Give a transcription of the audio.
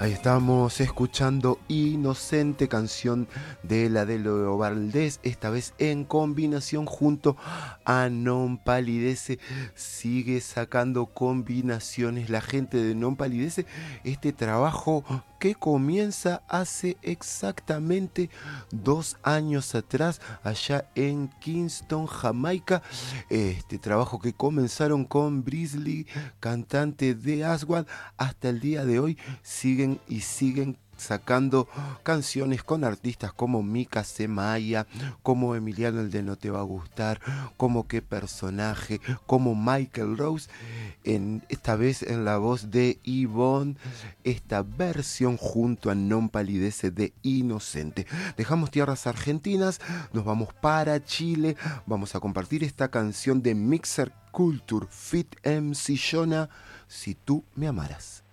Ahí estamos escuchando Inocente, canción de la de Leo Valdés, esta vez en combinación junto a Non Palidece. Sigue sacando combinaciones la gente de Non Palidece, este trabajo que comienza hace exactamente 2 años atrás, allá en Kingston, Jamaica. Este trabajo que comenzaron con Brisley, cantante de Aswad, hasta el día de hoy siguen sacando canciones con artistas como Mika Semaya, como Emiliano el de No Te Va a Gustar, como Qué Personaje, como Michael Rose, esta vez en la voz de Yvonne, esta versión junto a Non Palidece de Inocente. Dejamos tierras argentinas, nos vamos para Chile, vamos a compartir esta canción de Mixer Culture Fit MC Jonah, Si tú me amaras.